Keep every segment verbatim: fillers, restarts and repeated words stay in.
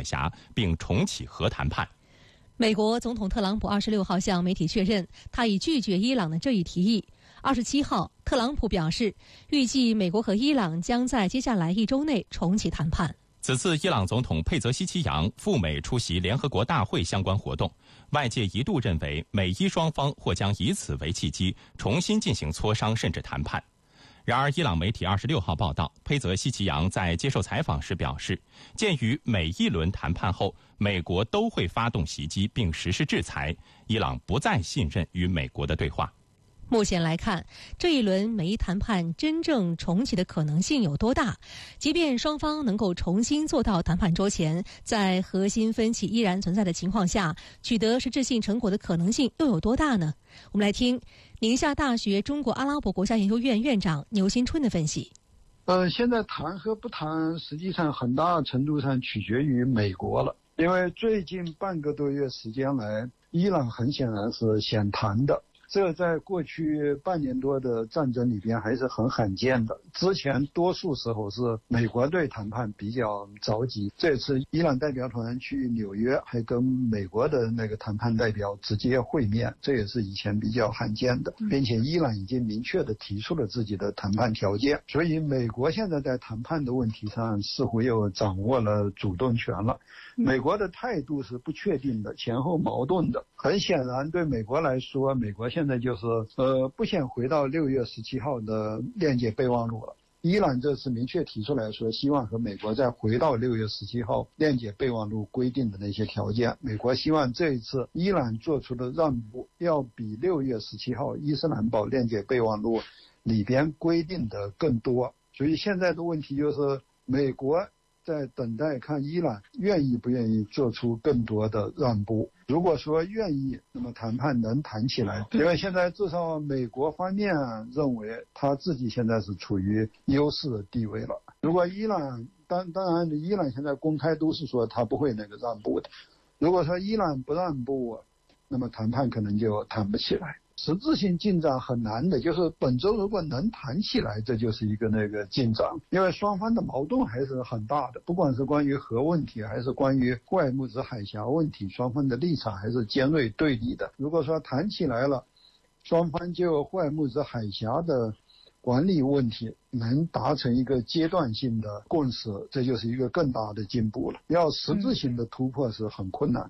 峡，并重启核谈判。 美国总统特朗普二十六号向媒体确认，他已拒绝伊朗的这一提议。二十七号，特朗普表示，预计美国和伊朗将在接下来一周内重启谈判。 此次伊朗总统佩泽西奇扬赴美出席联合国大会相关活动，外界一度认为美伊双方或将以此为契机，重新进行磋商甚至谈判。然而，伊朗媒体二十六号报道，佩泽西奇扬在接受采访时表示，鉴于每一轮谈判后美国都会发动袭击并实施制裁，伊朗不再信任与美国的对话。 目前来看，这一轮美伊谈判真正重启的可能性有多大？即便双方能够重新坐到谈判桌前，在核心分歧依然存在的情况下，取得实质性成果的可能性又有多大呢？我们来听宁夏大学中国阿拉伯国家研究院院长牛新春的分析。 呃，现在谈和不谈，实际上很大程度上取决于美国了，因为最近半个多月时间来，伊朗很显然是想谈的。这在过去半年多的战争里边还是很罕见的。之前多数时候是美国对谈判比较着急，这次伊朗代表团去纽约，还跟美国的那个谈判代表直接会面，这也是以前比较罕见的，并且伊朗已经明确地提出了自己的谈判条件，所以美国现在在谈判的问题上似乎又掌握了主动权了。美国的态度是不确定的，前后矛盾的。很显然，对美国来说，美国现在就是呃不想回到六月十七号的链接备忘录了。伊朗这次明确提出来说，希望和美国再回到六月十七号链接备忘录规定的那些条件。美国希望这一次伊朗做出的让步要比六月十七号伊斯兰堡链接备忘录里边规定的更多。所以现在的问题就是美国在等待看伊朗愿意不愿意做出更多的让步。如果说愿意，那么谈判能谈起来，因为现在至少美国方面认为他自己现在是处于优势的地位了。如果伊朗当当然伊朗现在公开都是说他不会那个让步的，如果说伊朗不让步，那么谈判可能就谈不起来。实质性进展很难的，就是本周如果能谈起来，这就是一个那个进展，因为双方的矛盾还是很大的，不管是关于核问题还是关于霍尔木兹海峡问题，双方的立场还是尖锐对立的。如果说谈起来了，双方就霍尔木兹海峡的管理问题能达成一个阶段性的共识，这就是一个更大的进步了。要实质性的突破是很困难。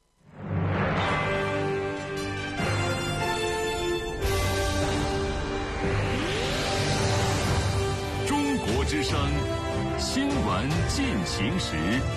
之声新闻进行时，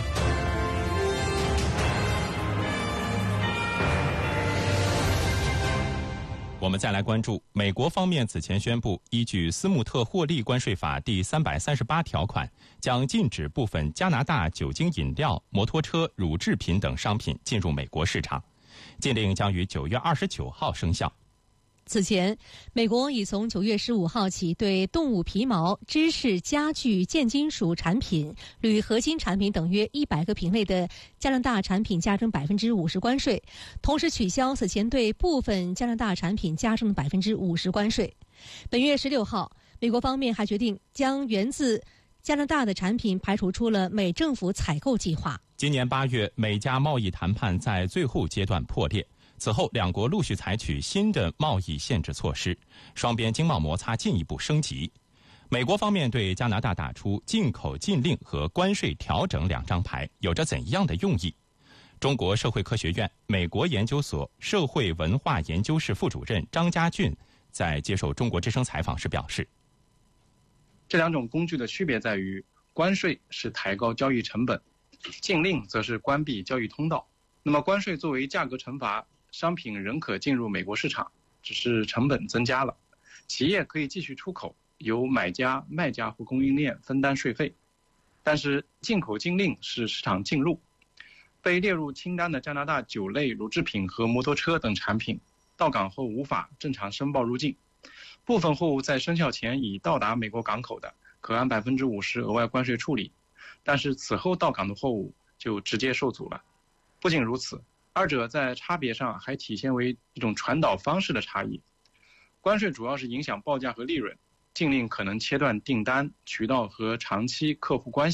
我们再来关注美国方面此前宣布，依据斯穆特获利关税法第三百三十八条款，将禁止部分加拿大酒精饮料、摩托车、乳制品等商品进入美国市场。禁令将于九月二十九号生效。 此前，美国已从九月十五号起对动物皮毛、芝士、家具、建金属产品、铝合金产品等约一百个品类的加拿大产品加征百分之五十关税，同时取消此前对部分加拿大产品加征百分之五十关税。本月十六号，美国方面还决定将源自加拿大的产品排除出了美政府采购计划。 今年八月，美加贸易谈判在最后阶段破裂。此后，两国陆续采取新的贸易限制措施，双边经贸摩擦进一步升级。美国方面对加拿大打出进口禁令和关税调整两张牌，有着怎样的用意？中国社会科学院美国研究所社会文化研究室副主任张家俊在接受中国之声采访时表示， 这两种工具的区别在于，关税是抬高交易成本，禁令则是关闭交易通道。那么关税作为价格惩罚，商品仍可进入美国市场，只是成本增加了。企业可以继续出口，由买家、卖家或供应链分担税费。但是进口禁令是市场禁入，被列入清单的加拿大酒类、乳制品和摩托车等产品，到港后无法正常申报入境。部分货物在生效前已到达美国港口的，可按百分之五十额外关税处理，但是此后到港的货物就直接受阻了。不仅如此，二者在差别上还体现为一种传导方式的差异。关税主要是影响报价和利润，禁令可能切断订单、渠道和长期客户关系，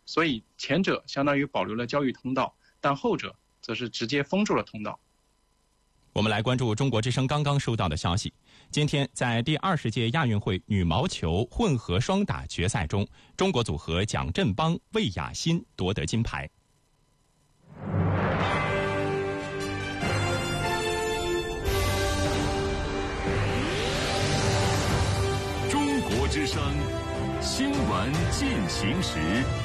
所以前者相当于保留了交易通道，但后者则是直接封住了通道。 我们来关注中国之声刚刚收到的消息。今天在第二十届亚运会羽毛球混合双打决赛中，中国组合蒋振邦、魏雅欣夺得金牌。 中国之声新闻进行时。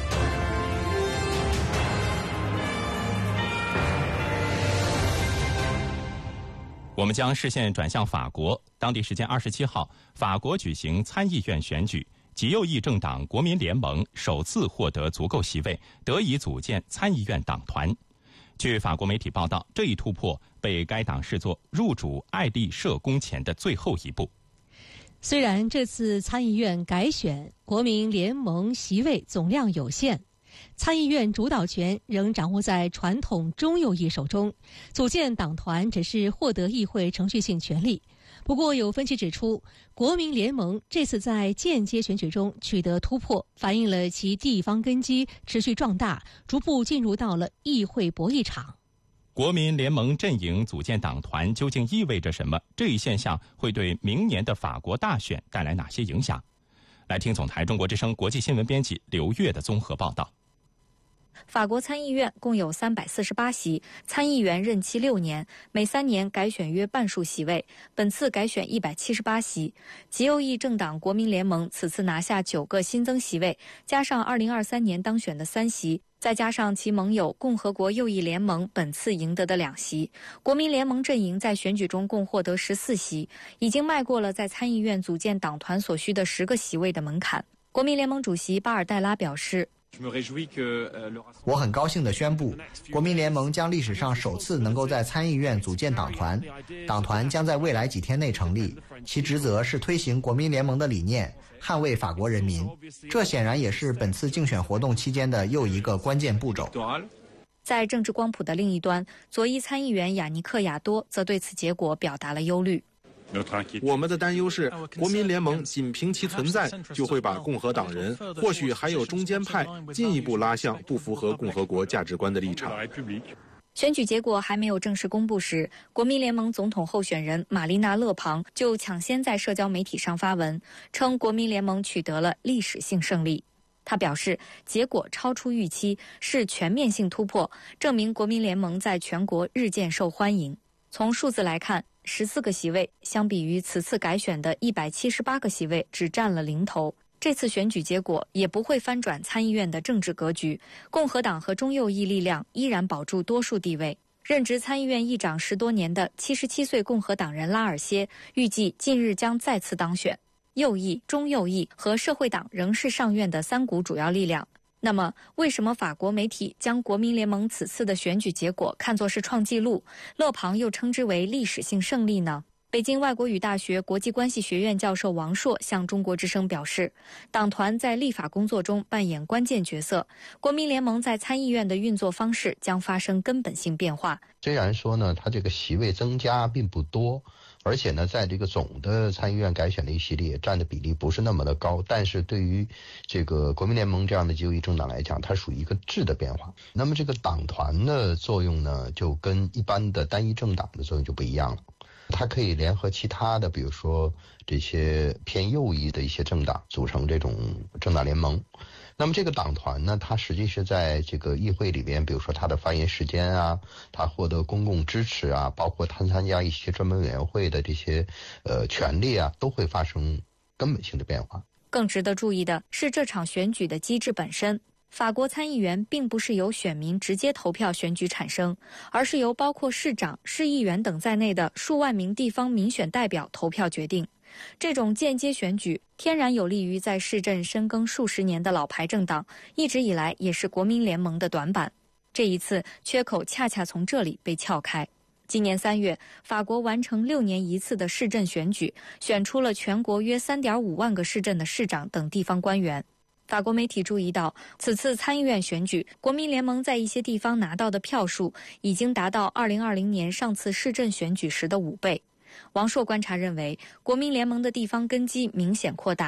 我们将视线转向法国，当地时间二十七号，法国举行参议院选举，极右翼政党国民联盟首次获得足够席位，得以组建参议院党团。据法国媒体报道，这一突破被该党视作入主爱丽舍宫前的最后一步。 虽然这次参议院改选，国民联盟席位总量有限，参议院主导权仍掌握在传统中右翼手中，组建党团只是获得议会程序性权利。不过有分析指出，国民联盟这次在间接选举中取得突破，反映了其地方根基持续壮大，逐步进入到了议会博弈场。 国民联盟阵营组建党团究竟意味着什么？这一现象会对明年的法国大选带来哪些影响？来听总台中国之声国际新闻编辑刘越的综合报道。 法国参议院共有三百四十八席，参议员任期六年，每三年改选约半数席位。本次改选一百七十八席，极右翼政党国民联盟此次拿下九个新增席位，加上二零二三年当选的三席，再加上其盟友共和国右翼联盟本次赢得的两席，国民联盟阵营在选举中共获得十四席，已经迈过了在参议院组建党团所需的十个席位的门槛。国民联盟主席巴尔代拉表示， 我很高兴地宣布，国民联盟将历史上首次能够在参议院组建党团，党团将在未来几天内成立，其职责是推行国民联盟的理念，捍卫法国人民。这显然也是本次竞选活动期间的又一个关键步骤。 在政治光谱的另一端，左翼参议员雅尼克·亚多则对此结果表达了忧虑。 我们的担忧是，国民联盟仅凭其存在，就会把共和党人，或许还有中间派，进一步拉向不符合共和国价值观的立场。 选举结果还没有正式公布时，国民联盟总统候选人玛丽娜·勒庞就抢先在社交媒体上发文，称国民联盟取得了历史性胜利。他表示，结果超出预期，是全面性突破，证明国民联盟在全国日渐受欢迎。从数字来看，十四个席位相比于此次改选的一百七十八个席位只占了零头。这次选举结果也不会翻转参议院的政治格局，共和党和中右翼力量依然保住多数地位。任职参议院议长十多年的七十七岁共和党人拉尔歇预计近日将再次当选。右翼、中右翼和社会党仍是上院的三股主要力量。那么，为什么法国媒体将国民联盟此次的选举结果看作是创纪录，勒庞又称之为历史性胜利呢？北京外国语大学国际关系学院教授王硕向中国之声表示，党团在立法工作中扮演关键角色，国民联盟在参议院的运作方式将发生根本性变化。 虽然说呢，它这个席位增加并不多，而且呢，在这个总的参议院改选的一系列占的比例不是那么的高，但是对于这个国民联盟这样的极右翼政党来讲，它属于一个质的变化。那么这个党团的作用呢，就跟一般的单一政党的作用就不一样了。它可以联合其他的，比如说这些偏右翼的一些政党，组成这种政党联盟。那么这个党团呢，它实际是在这个议会里边，比如说它的发言时间啊，它获得公共支持啊，包括它参加一些专门委员会的这些呃权利啊，都会发生根本性的变化。 更值得注意的是，这场选举的机制本身。法国参议员并不是由选民直接投票选举产生，而是由包括市长、市议员等在内的数万名地方民选代表投票决定。这种间接选举天然有利于在市镇深耕数十年的老牌政党，一直以来也是国民联盟的短板。这一次缺口恰恰从这里被撬开。今年三月，法国完成六年一次的市镇选举，选出了全国约 三点五万个市镇的市长等地方官员。法国媒体注意到，此次参议院选举，国民联盟在一些地方拿到的票数已经达到二零二零年上次市镇选举时的五倍。王硕观察认为，国民联盟的地方根基明显扩大。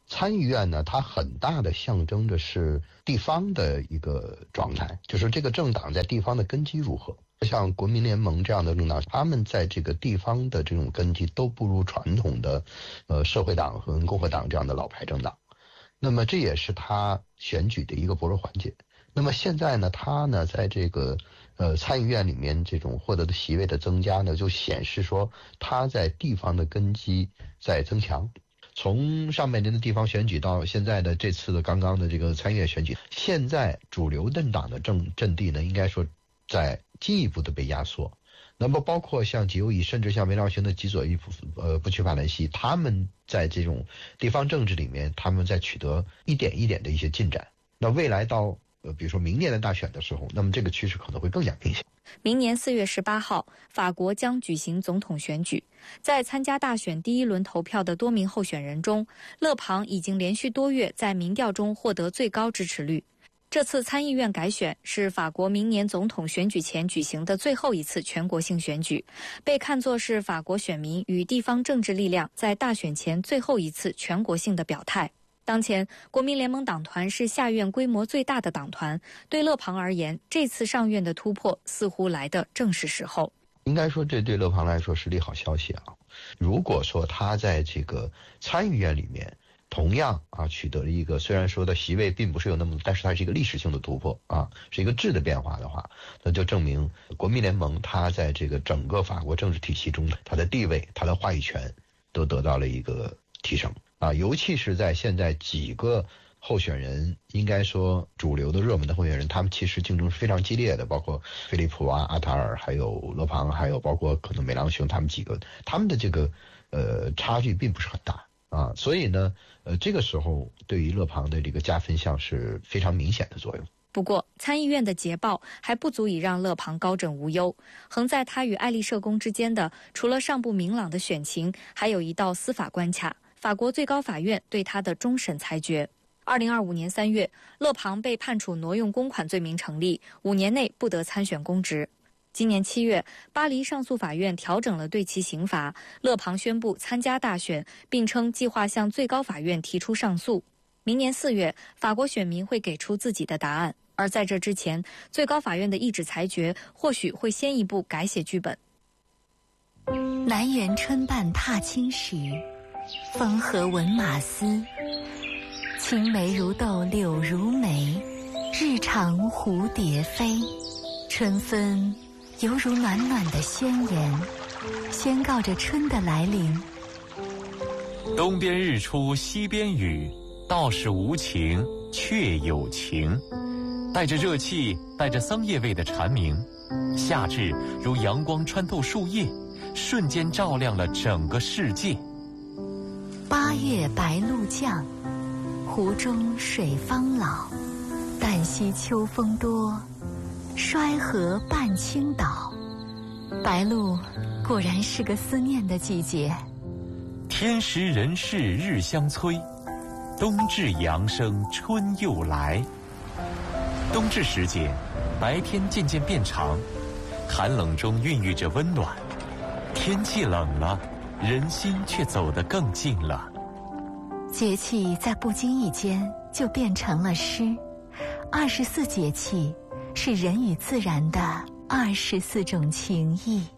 参议院呢，它很大的象征着是地方的一个状态，就是这个政党在地方的根基如何。像国民联盟这样的政党，他们在这个地方的这种根基都不如传统的呃社会党和共和党这样的老牌政党。那么这也是他选举的一个薄弱环节。那么现在呢，他呢在这个呃参议院里面这种获得的席位的增加呢，就显示说他在地方的根基在增强。从上半年的地方选举到现在的这次的刚刚的这个参议院选举，现在主流政党的政阵地呢，应该说在进一步的被压缩。那么包括像极右翼，甚至像梅朗雄的极左翼呃不屈法兰西，他们在这种地方政治里面，他们在取得一点一点的一些进展。那未来到呃比如说明年的大选的时候，那么这个趋势可能会更加明显。 明年四月十八号，法国将举行总统选举。在参加大选第一轮投票的多名候选人中，勒庞已经连续多月在民调中获得最高支持率。这次参议院改选是法国明年总统选举前举行的最后一次全国性选举，被看作是法国选民与地方政治力量在大选前最后一次全国性的表态。当前，国民联盟党团是下院规模最大的党团，对勒庞而言，这次上院的突破似乎来得正是时候。 应该说，这对勒庞来说是利好消息啊。如果说他在这个参议院里面同样啊取得了一个，虽然说的席位并不是有那么，但是它是一个历史性的突破啊，是一个质的变化的话，那就证明国民联盟它在这个整个法国政治体系中，它的地位、它的话语权都得到了一个提升啊，尤其是在现在几个候选人，应该说主流的热门的候选人，他们其实竞争是非常激烈的，包括菲利普啊、阿塔尔，还有勒庞，还有包括可能梅朗雄，他们几个，他们的这个呃差距并不是很大啊，所以呢，呃这个时候对于勒庞的这个加分项是非常明显的作用。 不过，参议院的捷报还不足以让勒庞高枕无忧。横在他与爱丽舍宫之间的，除了尚不明朗的选情，还有一道司法关卡——法国最高法院对他的终审裁决。二零二五年三月，勒庞被判处挪用公款罪名成立，五年内不得参选公职。今年七月，巴黎上诉法院调整了对其刑罚，勒庞宣布参加大选，并称计划向最高法院提出上诉。明年四月，法国选民会给出自己的答案，而在这之前，最高法院的一纸裁决或许会先一步改写剧本。 南园春半踏青时，风和闻马嘶。青梅如豆，柳如眉，日长蝴蝶飞。春分犹如暖暖的宣言，宣告着春的来临。 东边日出西边雨，道是无晴却有晴。带着热气，带着桑叶味的蝉鸣，夏至如阳光穿透树叶，瞬间照亮了整个世界。 八月白露降，湖中水方老，旦夕秋风多，衰荷半倾倒。白露果然是个思念的季节。 天时人事日相催，冬至阳生春又来。冬至时节，白天渐渐变长，寒冷中孕育着温暖。天气冷了，人心却走得更近了。 节气在不经意间就变成了诗。二十四节气是人与自然的二十四种情谊。